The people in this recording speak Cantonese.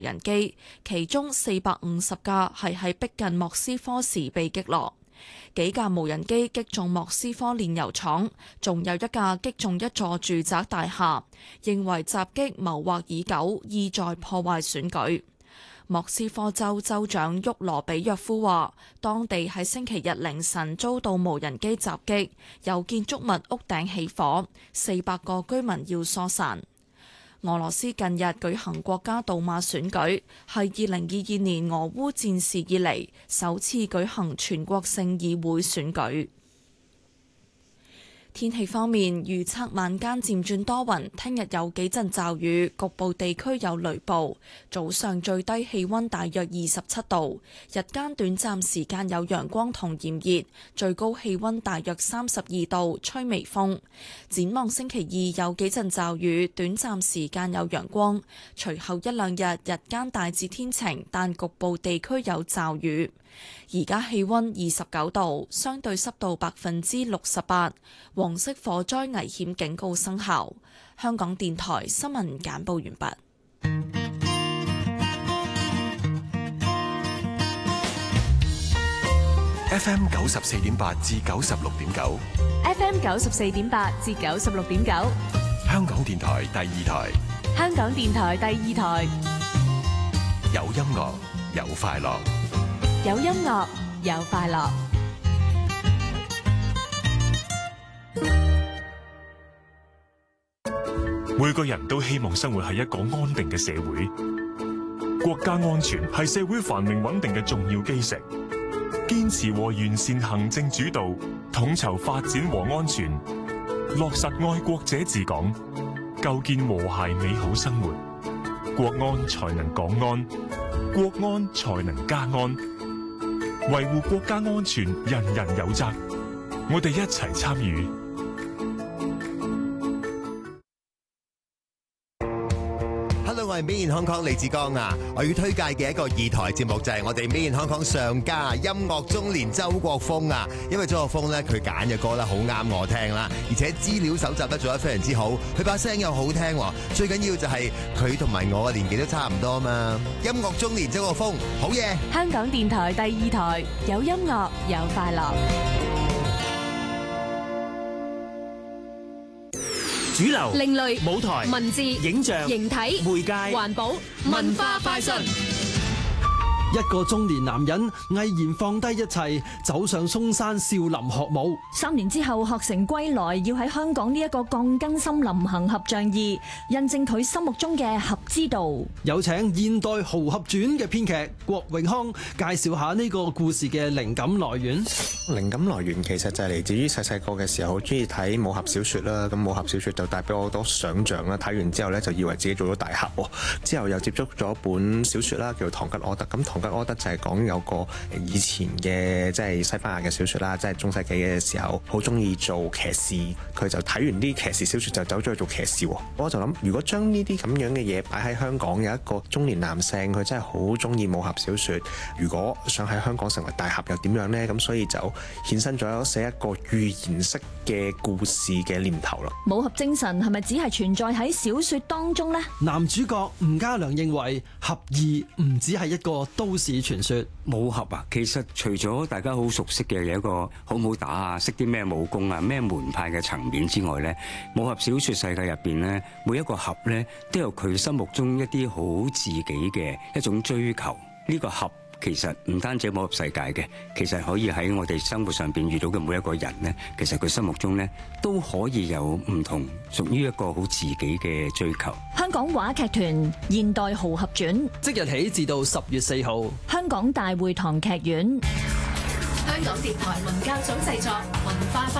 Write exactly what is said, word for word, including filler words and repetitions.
人機，其中四百五十架係喺逼近莫斯科時被擊落。幾架無人機擊中莫斯科煉油廠，仲有一架擊中一座住宅大廈，認為襲擊謀劃已久，意在破壞選舉。莫斯科州州長沃羅比約夫話，當地喺星期日凌晨遭到無人機襲擊，有建築物屋頂起火，四百個居民要疏散。俄羅斯近日舉行國家杜馬選舉，係二零二二年俄烏戰事以嚟首次舉行全國性議會選舉。天氣方面，預測晚間漸轉多雲，聽日有幾陣驟雨，局部地區有雷暴。早上最低氣溫大約二十七度，日間短暫時間有陽光同炎熱，最高氣溫大約三十二度，吹微風。展望星期二有幾陣驟雨，短暫時間有陽光，隨後一兩日日間大致天晴，但局部地區有驟雨。而家氣溫二十九度，相對濕度百分之六十八，黃色火災危險警告生效。香港電台新聞簡報完畢。 F M 九十四點八至九十六點九 ，F M 九十四點八至九十六點九， 香港電台第二台， 香港電台第二台， 有音樂，有快樂。 有音樂，有快樂。 每個人都希望生活喺一個安定嘅社會，國家安全係社會繁榮穩定嘅重要基石。堅持和完善行政主導，統籌發展和安全，落實愛國者治港，構建和諧美好生活，國安才能港安，國安才能家安。維護國家安全，人人有責。我哋一齊參與。 Hello， 我係 Made in Hong Kong 李志剛啊！我要推介嘅一個二台節目就係我哋 Made in Hong Kong 上家音樂中年周國峰啊！因為周國峰咧，佢揀嘅歌咧好啱我聽啦，而且資料搜集得做得非常之好，佢把聲又好聽，最緊要就係佢同埋我嘅年紀都差唔多嘛！音樂中年周國峰，好嘢！ 香港電台第二台，有音樂有快樂。 主流、 另類、 舞台、 文字、 影像、 形體、 媒介、 環保、文化快訊。 一個中年男人毅然放低一切，走上嵩山少林學武。 三年之後學成歸來，要喺香港呢一個鋼筋森林行俠仗義，印證佢心目中嘅俠之道。 有請現代豪俠傳嘅編劇郭永康介紹下呢個故事嘅靈感來源。 靈感來源其實就係嚟自於細細個嘅時候，好中意睇武俠小說啦。咁武俠小說就帶俾我好多想像啦。睇完之後呢，就以為自己做咗大俠。之後又接觸咗本小說啦，叫做《唐吉訶德》。咁唐吉訶德就係講有個以前嘅即係西班牙嘅小說啦，即係中世紀嘅時候，好中意做騎士。佢就睇完啲騎士小說就走咗去做騎士。我就諗，如果將呢啲咁樣嘅嘢擺喺香港，有一個中年男性，佢真係好中意武俠小說，如果想喺香港成為大俠又點樣呢？咁所以就衍生咗寫一個寓言式嘅故事嘅念頭啦。 武俠精神係咪只係存在喺小說當中呢？ 男主角吳家良認為俠義唔只係一個都市傳說。 武俠啊，其實除咗大家好熟悉嘅有一個好唔好打啊，識啲咩武功啊，咩門派嘅層面之外呢，武俠小說世界入邊呢，每一個俠呢都有佢心目中一啲好自己嘅一種追求。呢個俠其實唔單止武俠世界嘅，其實可以喺我哋生活上邊遇到嘅每一個人呢，其實佢心目中呢都可以有唔同，屬於一個好自己嘅追求。 香港話劇團《現代豪俠傳》 即日起至到十月四號， 香港大會堂劇院。 香港電台文教組製作，文化快